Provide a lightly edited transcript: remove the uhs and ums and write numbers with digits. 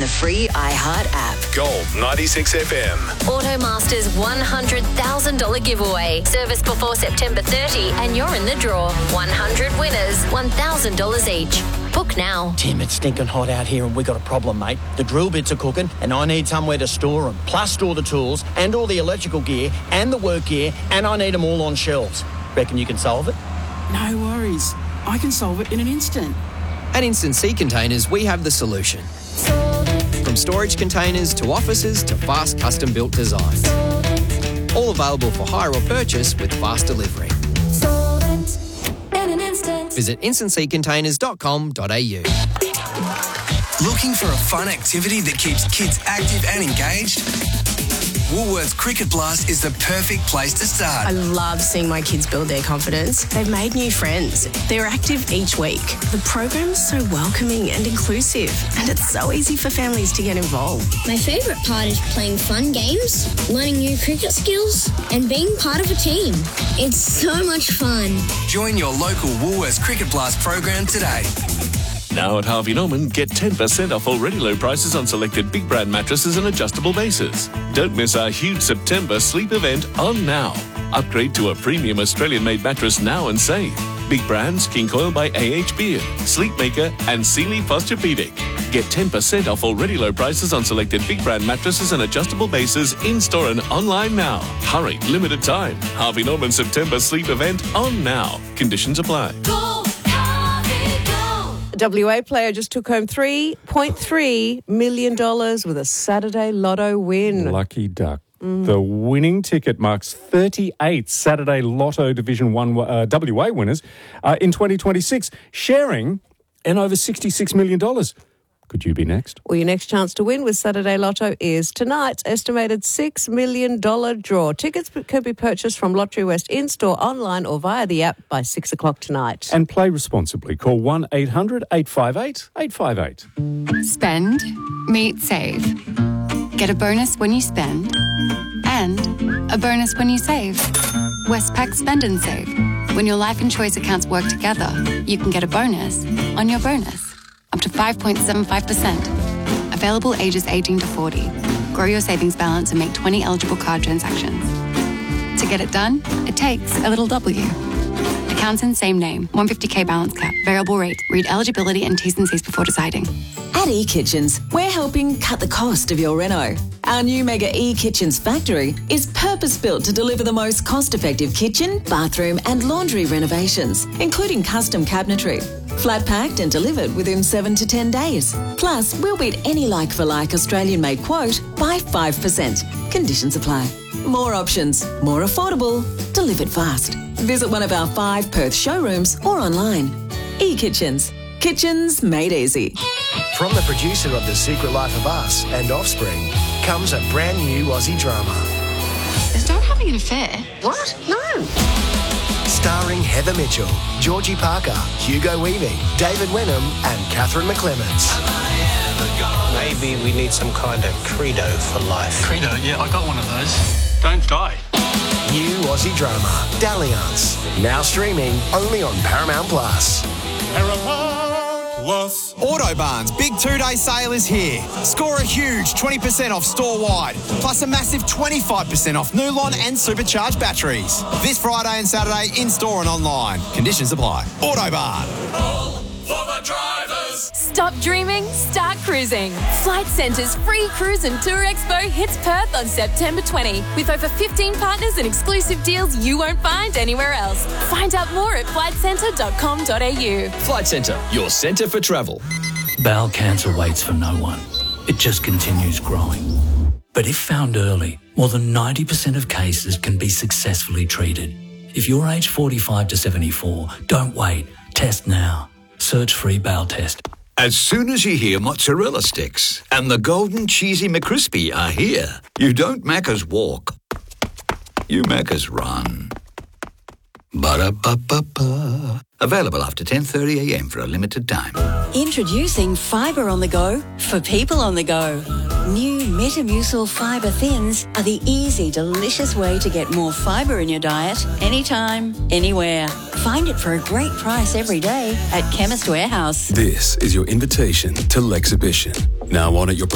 the free iHeart app. Gold 96 FM. Automaster's $100,000 giveaway. Service before September 30 and you're in the draw. 100 winners, $1,000 each. Book now. Tim, it's stinking hot out here and we got a problem, mate. The drill bits are cooking and I need somewhere to store them. Plus store the tools and all the electrical gear and the work gear, and I need them all on shelves. Reckon you can solve it? No worries. I can solve it in an instant. At Instant Sea Containers, we have the solution. From storage containers to offices to fast custom-built designs. All available for hire or purchase with fast delivery. Visit instantseacontainers.com.au. Looking for a fun activity that keeps kids active and engaged? Woolworths Cricket Blast is the perfect place to start. I love seeing my kids build their confidence. They've made new friends. They're active each week. The program's so welcoming and inclusive, and it's so easy for families to get involved. My favourite part is playing fun games, learning new cricket skills, and being part of a team. It's so much fun. Join your local Woolworths Cricket Blast program today. Now at Harvey Norman, get 10% off already low prices on selected big brand mattresses and adjustable bases. Don't miss our huge September sleep event on now. Upgrade to a premium Australian-made mattress now and save. Big brands, King Coil by AH Beard, Sleepmaker and Sealy Posturepedic. Get 10% off already low prices on selected big brand mattresses and adjustable bases in-store and online now. Hurry, limited time. Harvey Norman September sleep event on now. Conditions apply. WA player just took home $3.3 million with a Saturday Lotto win. Lucky duck. The winning ticket marks 38 Saturday Lotto Division 1 WA winners in 2026, sharing in over $66 million. Could you be next? Well, your next chance to win with Saturday Lotto is tonight's estimated $6 million draw. Tickets can be purchased from Lottery West in-store, online or via the app by 6 o'clock tonight. And play responsibly. Call 1-800-858-858. Spend, meet, save. Get a bonus when you spend and a bonus when you save. Westpac Spend and Save. When your life and choice accounts work together, you can get a bonus on your bonus. Up to 5.75%. Available ages 18 to 40. Grow your savings balance and make 20 eligible card transactions. To get it done, it takes a little W. Accounts in same name. 150k balance cap. Variable rate. Read eligibility and T's and C's before deciding. At eKitchens, we're helping cut the cost of your reno. Our new Mega eKitchens factory is purpose-built to deliver the most cost-effective kitchen, bathroom and laundry renovations, including custom cabinetry. Flat-packed and delivered within 7 to 10 days. Plus, we'll beat any like-for-like Australian-made quote by 5%. Conditions apply. More options, more affordable, delivered fast. Visit one of our 5 Perth showrooms or online. eKitchens. Kitchens made easy. From the producer of The Secret Life of Us and Offspring comes a brand new Aussie drama. Is Dad having an affair? What? No. Starring Heather Mitchell, Georgie Parker, Hugo Weaving, David Wenham and Catherine McClements. Maybe we need some kind of credo for life. Credo? Yeah, I got one of those. Don't die. New Aussie drama, Dalliance. Now streaming only on Paramount Plus. Autobarn's big 2-day sale is here. Score a huge 20% off store-wide, plus a massive 25% off Nulon and supercharged batteries. This Friday and Saturday in-store and online. Conditions apply. Autobarn. Stop dreaming, start cruising. Flight Centre's free cruise and tour expo hits Perth on September 20 with over 15 partners and exclusive deals you won't find anywhere else. Find out more at flightcentre.com.au. Flight Centre, your centre for travel. Bowel cancer waits for no one. It just continues growing. But if found early, more than 90% of cases can be successfully treated. If you're aged 45 to 74, don't wait. Test now. Search free bowel test. As soon as you hear mozzarella sticks and the golden cheesy McCrispy are here, you don't Macca's walk, you Macca's run. Ba-da-ba-ba-ba. Available after 10:30am for a limited time. Introducing Fibre on the Go for people on the go. New Metamucil Fibre Thins are the easy, delicious way to get more fibre in your diet anytime, anywhere. Find it for a great price every day at Chemist Warehouse. This is your invitation to Lexhibition. Now on at your